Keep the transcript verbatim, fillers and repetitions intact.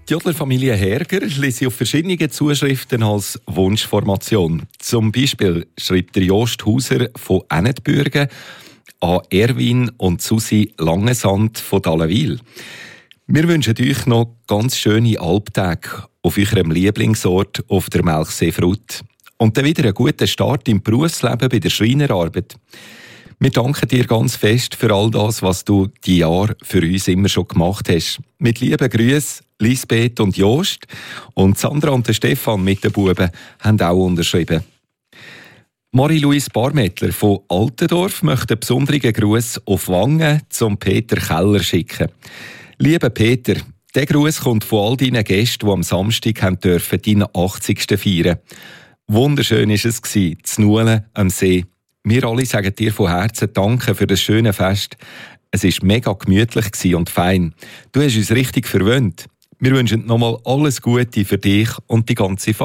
Die Jodlerfamilie Herger lese auf verschiedene Zuschriften als Wunschformation. Zum Beispiel schreibt der Jost Hauser von Ennetbürgen an Erwin und Susi Langesand von Dallenwil. Wir wünschen euch noch ganz schöne Alptage auf eurem Lieblingsort auf der Melchseefrut. Und dann wieder einen guten Start im Berufsleben bei der Schreinerarbeit. Wir danken dir ganz fest für all das, was du die Jahre für uns immer schon gemacht hast. Mit lieben Grüßen, Lisbeth und Jost. Und Sandra und der Stefan mit den Buben haben auch unterschrieben. Marie-Louise Barmettler von Altendorf möchte einen besonderen Gruß auf Wangen zum Peter Keller schicken. Lieber Peter, der Gruß kommt von all deinen Gästen, die am Samstag haben dürfen, deinen achtzigsten feiern. Wunderschön war es, zu Nuelen am See. Wir alle sagen dir von Herzen Danke für das schöne Fest. Es war mega gemütlich und fein. Du hast uns richtig verwöhnt. Wir wünschen nochmal alles Gute für dich und die ganze Familie.